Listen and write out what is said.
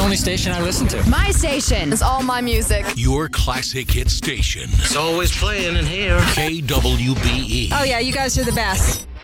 only station I listen to. My station is all my music. Your classic hit station. It's always playing in here. KWBE. Oh, yeah, you guys are the best.